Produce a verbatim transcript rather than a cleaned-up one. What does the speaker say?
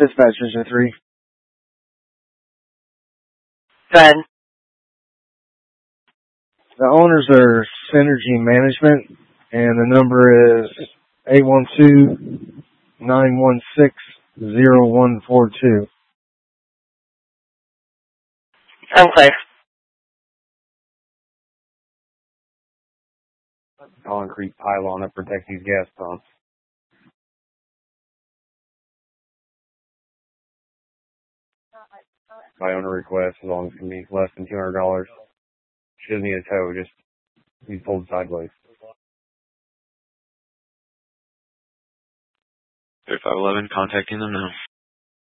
Dispatchers are three. Go ahead. The owners are Synergy Management, and the number is eight one two, nine one six, zero one four two. Unclear. Concrete pylon that protects these gas pumps. By owner request, as long as it can be less than two hundred dollars. She doesn't need a tow, just be pulled sideways. thirty-five eleven, contacting them now.